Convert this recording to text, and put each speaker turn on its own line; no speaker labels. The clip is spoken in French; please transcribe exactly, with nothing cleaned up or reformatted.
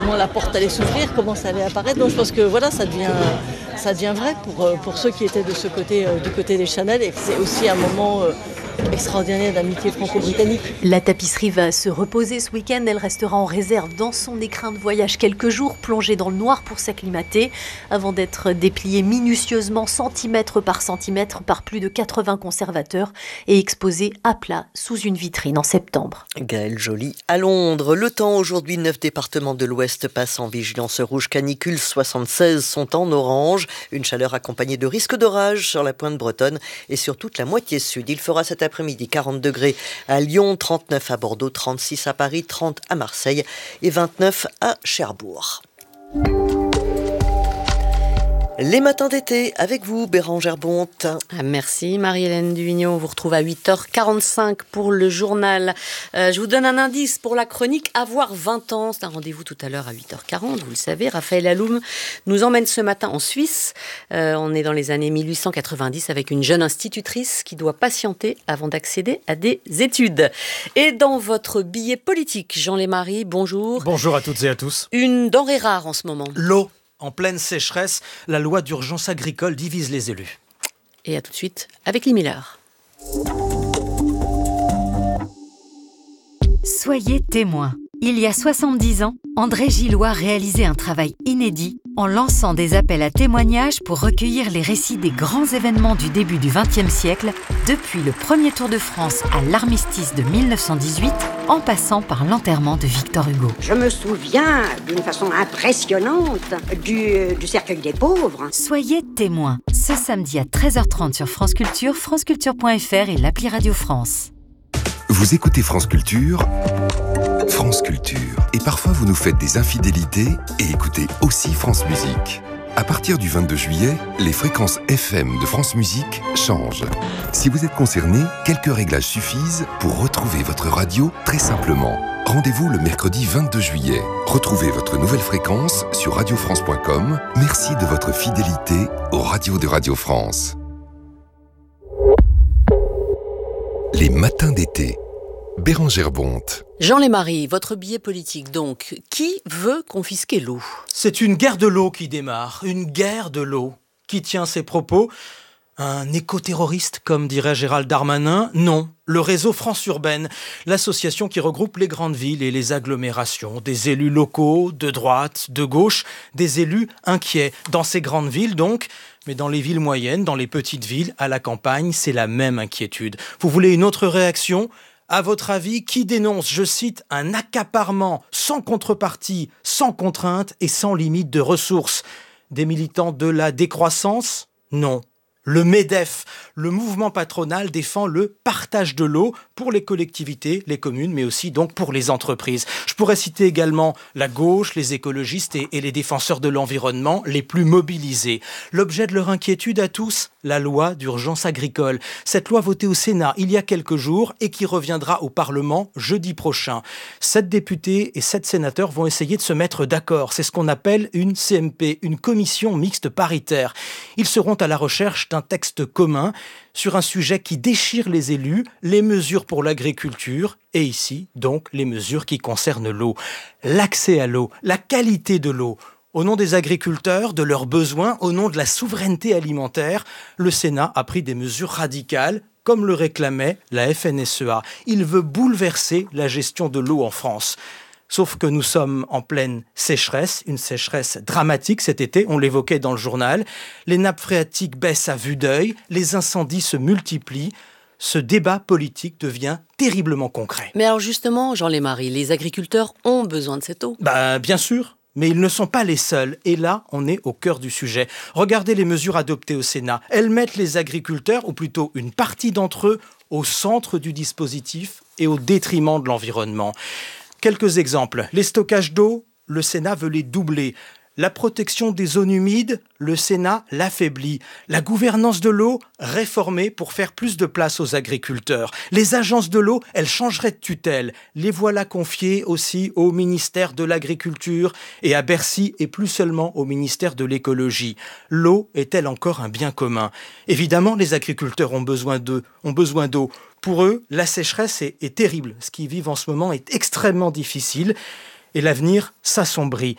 Comment la porte allait s'ouvrir, comment ça allait apparaître. Donc je pense que voilà, ça devient, ça devient vrai pour, pour ceux qui étaient de ce côté, euh, du côté des Chanel, et que c'est aussi un moment euh, extraordinaire d'amitié franco-britannique.
La tapisserie va se reposer ce week-end. Elle restera en réserve dans son écrin de voyage quelques jours, plongée dans le noir pour s'acclimater, avant d'être dépliée minutieusement, centimètre par centimètre, par plus de quatre-vingts conservateurs et exposée à plat sous une vitrine en septembre.
Gaëlle Joly à Londres. Le temps aujourd'hui, neuf départements de l'Ouest passent en vigilance rouge canicule, soixante-seize sont en orange. Une chaleur accompagnée de risques d'orage sur la pointe bretonne et sur toute la moitié sud. Il fera cet après-midi quarante degrés à Lyon, trente-neuf à Bordeaux, trente-six à Paris, trente à Marseille et vingt-neuf à Cherbourg. Les matins d'été, avec vous, Bérangère Bonte.
Merci Marie-Hélène Duvigneau. On vous retrouve à huit heures quarante-cinq pour le journal. Euh, je vous donne un indice pour la chronique Avoir vingt ans. C'est un rendez-vous tout à l'heure à huit heures quarante, vous le savez. Raphaël Alloum nous emmène ce matin en Suisse. Euh, on est dans les années mille huit cent quatre-vingt-dix avec une jeune institutrice qui doit patienter avant d'accéder à des études. Et dans votre billet politique, Jean Lémarie, bonjour.
Bonjour à toutes et à tous.
Une denrée rare en ce moment.
L'eau. En pleine sécheresse, la loi d'urgence agricole divise les élus.
Et à tout de suite avec Lee Miller.
Soyez témoins. Il y a soixante-dix ans, André Gillois réalisait un travail inédit en lançant des appels à témoignages pour recueillir les récits des grands événements du début du vingtième siècle, depuis le premier Tour de France à l'armistice de mille neuf cent dix-huit, en passant par l'enterrement de Victor Hugo.
Je me souviens d'une façon impressionnante du, du cercueil des pauvres.
Soyez témoins, ce samedi à treize heures trente sur France Culture, franceculture point f r et l'appli Radio France.
Vous écoutez France Culture, France Culture. Et parfois vous nous faites des infidélités et écoutez aussi France Musique. À partir du vingt-deux juillet, les fréquences F M de France Musique changent. Si vous êtes concerné, quelques réglages suffisent pour retrouver votre radio très simplement. Rendez-vous le mercredi vingt-deux juillet. Retrouvez votre nouvelle fréquence sur radio france point com. Merci de votre fidélité aux radios de Radio France. Les matins d'été. Bérangère Bonte.
Jean Lémarie, votre billet politique donc. Qui veut confisquer l'eau ?
C'est une guerre de l'eau qui démarre, une guerre de l'eau. Qui tient ces propos ? Un éco-terroriste, comme dirait Gérald Darmanin ? Non, le réseau France Urbaine, l'association qui regroupe les grandes villes et les agglomérations, des élus locaux, de droite, de gauche, des élus inquiets. Dans ces grandes villes donc, mais dans les villes moyennes, dans les petites villes, à la campagne, c'est la même inquiétude. Vous voulez une autre réaction ? À votre avis, qui dénonce, je cite, un accaparement sans contrepartie, sans contrainte et sans limite de ressources ? Des militants de la décroissance ? Non. Le MEDEF, le mouvement patronal, défend le partage de l'eau pour les collectivités, les communes, mais aussi donc pour les entreprises. Je pourrais citer également la gauche, les écologistes et, et les défenseurs de l'environnement les plus mobilisés. L'objet de leur inquiétude à tous, la loi d'urgence agricole. Cette loi votée au Sénat il y a quelques jours et qui reviendra au Parlement jeudi prochain. Sept députés et sept sénateurs vont essayer de se mettre d'accord. C'est ce qu'on appelle une C M P, une commission mixte paritaire. Ils seront à la recherche d'un texte commun sur un sujet qui déchire les élus, les mesures pour l'agriculture et ici, donc, les mesures qui concernent l'eau. L'accès à l'eau, la qualité de l'eau. Au nom des agriculteurs, de leurs besoins, au nom de la souveraineté alimentaire, le Sénat a pris des mesures radicales, comme le réclamait la F N S E A. Il veut bouleverser la gestion de l'eau en France. Sauf que nous sommes en pleine sécheresse, une sécheresse dramatique cet été, on l'évoquait dans le journal. Les nappes phréatiques baissent à vue d'œil, les incendies se multiplient. Ce débat politique devient terriblement concret.
Mais alors justement, Jean Lémarie, les agriculteurs ont besoin de cette eau ?
Bah, bien sûr. Mais ils ne sont pas les seuls. Et là, on est au cœur du sujet. Regardez les mesures adoptées au Sénat. Elles mettent les agriculteurs, ou plutôt une partie d'entre eux, au centre du dispositif et au détriment de l'environnement. Quelques exemples. Les stockages d'eau, le Sénat veut les doubler. La protection des zones humides, le Sénat l'affaiblit. La gouvernance de l'eau, réformée pour faire plus de place aux agriculteurs. Les agences de l'eau, elles changeraient de tutelle. Les voilà confiées aussi au ministère de l'Agriculture et à Bercy et plus seulement au ministère de l'Écologie. L'eau est-elle encore un bien commun ? Évidemment, les agriculteurs ont besoin d'eux, ont besoin d'eau. Pour eux, la sécheresse est, est terrible. Ce qu'ils vivent en ce moment est extrêmement difficile et l'avenir s'assombrit.